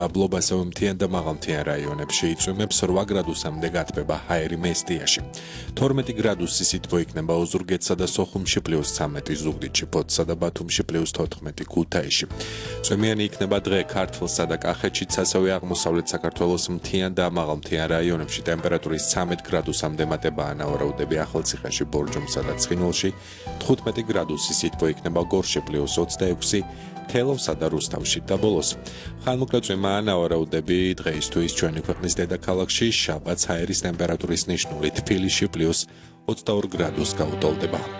აბლობასოვ მთიან და მაღალმთიან რაიონებში იწვიმებს 8 გრადუსამდე გათბება ჰაერი მესტიაში. 12 გრადუსი სითბო იქნება ოზურგეთსა და სოხუმში +13 ზუგდიდში, ფოთსა და ბათუმში +14 ქუთაისში. წვიმიანი იქნება დღე ქართლსა და კახეთშიც, ასევე აღმოსავლეთ საქართველოს მთიან და მაღალმთიან რაიონებში ტემპერატურის 13 გრადუსამდე მატებაა ნავარაუდები ახალციხეში, ბორჯომსა და ცხინვალში, 15 გრადუსი სითბო იქნება გორში +26 თელავსა და რუსთავში და ბოლოს ხანმოკლე წვიმაა ნავარაუდები დღეისთვის ჩვენი ქვეყნის დედაქალაქში შაბათს ჰაერის ტემპერატურის ნიშნული თბილისში +22 გრადუსს გაუტოლდება.